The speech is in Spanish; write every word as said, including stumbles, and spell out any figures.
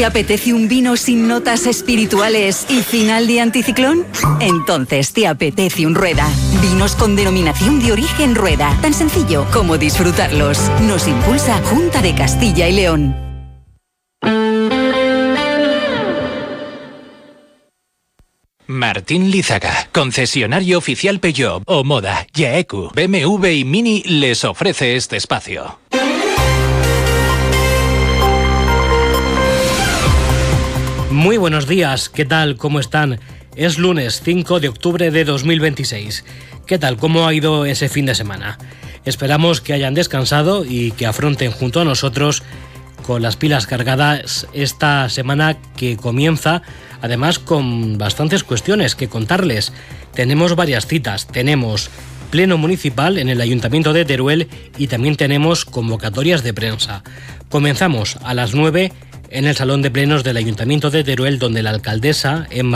¿Te apetece un vino sin notas espirituales y final de anticiclón? Entonces te apetece un Rueda. Vinos con denominación de origen Rueda. Tan sencillo como disfrutarlos. Nos impulsa Junta de Castilla y León. Martín Lízaga, concesionario oficial Peugeot, Omoda, Yaeku, B M W y Mini les ofrece este espacio. Muy buenos días, ¿qué tal? ¿Cómo están? Es lunes cinco de octubre de dos mil veintiséis. ¿Qué tal? ¿Cómo ha ido ese fin de semana? Esperamos que hayan descansado y que afronten junto a nosotros con las pilas cargadas esta semana que comienza, además con bastantes cuestiones que contarles. Tenemos varias citas, tenemos pleno municipal en el Ayuntamiento de Teruel y también tenemos convocatorias de prensa. Comenzamos a las nueve en el Salón de Plenos del Ayuntamiento de Teruel, donde la alcaldesa, Emma